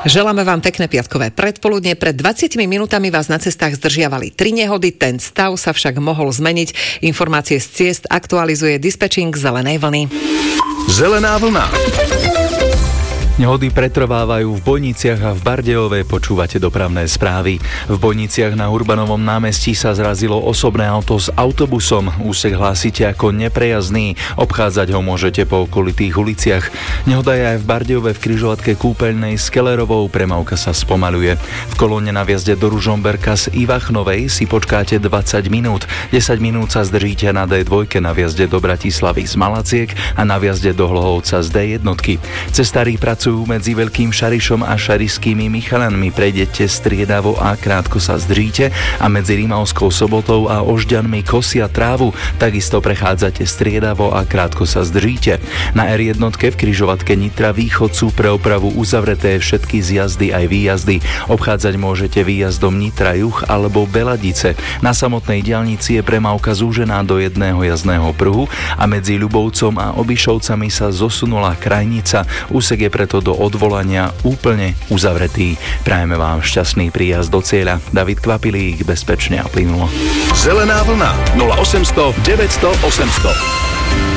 Želáme vám pekné piatkové predpoludne. Pred 20 minútami vás na cestách zdržiavali 3 nehody, ten stav sa však mohol zmeniť. Informácie z ciest aktualizuje dispečing Zelenej vlny. Zelená vlna. Nehody pretrvávajú v Bojniciach a v Bardejove, počúvate dopravné správy. V Bojniciach na Urbanovom námestí sa zrazilo osobné auto s autobusom. Úsek hlásite ako neprejazdný, obchádzať ho môžete po okolitých uliciach. Nehoda je aj v Bardejove v križovatke Kúpeľnej s Kellerovou, premávka sa spomaľuje. V kolóne na vjazde do Ružomberka z Ivachnovej si počkáte 20 minút. 10 minút sa zdržíte na D2 na vjazde do Bratislavy z Malaciek a na vjazde do Hlohovca z D1. Cestári medzi Veľkým Šarišom a Šarišskými Michalanmi prejdete striedavo a krátko sa zdržíte a medzi Rímavskou Sobotou a Ožďanmi kosia trávu, takisto prechádzate striedavo a krátko sa zdržíte. Na R1 v križovatke Nitra Východ sú pre opravu uzavreté všetky zjazdy aj výjazdy. Obchádzať môžete výjazdom Nitra Juh alebo Beladice. Na samotnej diaľnici je premávka zúžená do jedného jazdného pruhu a medzi Ľubovcom a Obišovcami sa zosunula krajnica. Úsek je preto do odvolania úplne uzavretý. Prajeme vám šťastný príjazd do cieľa. David Kvapilík, bezpečne a plynulo. Zelená vlna 0800 900 800.